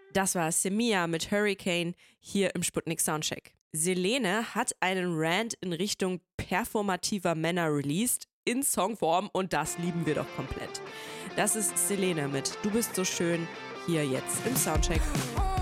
Das war Semia mit Hurricane hier im Sputnik Soundcheck. Selene hat einen Rant in Richtung performativer Männer released, in Songform, und das lieben wir doch komplett. Das ist Selene mit Du bist so schön, hier jetzt im Soundcheck.